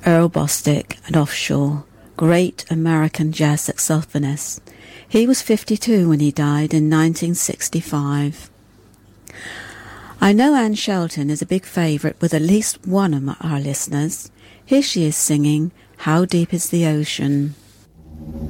Earl Bostic, an offshore, great American jazz saxophonist. He was 52 when he died in 1965. I know Anne Shelton is a big favourite with at least one of our listeners. Here she is singing How Deep is the Ocean.